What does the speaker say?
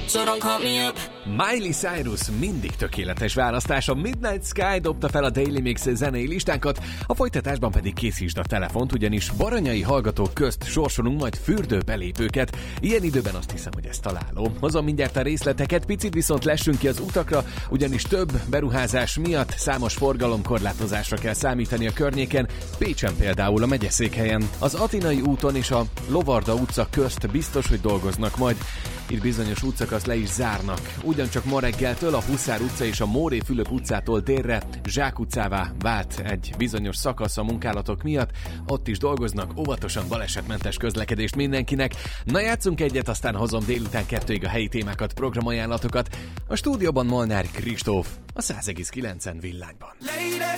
so don't call me up. Miley Cyrus mindig tökéletes választás. A Midnight Sky dobta fel a Daily Mix zenei listánkat, a folytatásban pedig készítsd a telefont, ugyanis baranyai hallgatók közt sorsolunk majd fürdőbelépőket. Ilyen időben azt hiszem, hogy ez találó. Hozom mindjárt a részleteket, picit viszont lessünk ki az utakra, ugyanis több beruházás miatt számos forgalomkorlátozásra kell számítani a környéken, Pécsen például a megyeszékhelyen. Az Atinai úton és a Lovarda utca közt biztos, hogy dolgoznak majd. Itt bizonyos útszakasz le is zárnak. Ugyancsak ma reggeltől a Huszár utca és a Móré Fülöp utcától délre Zsák utcává vált egy bizonyos szakasz a munkálatok miatt. Ott is dolgoznak, óvatosan balesetmentes közlekedést mindenkinek. Na játszunk egyet, aztán hozom délután 2-ig a helyi témákat, programajánlatokat. A stúdióban Molnár Kristóf, a 100,9 Villányban. Lady,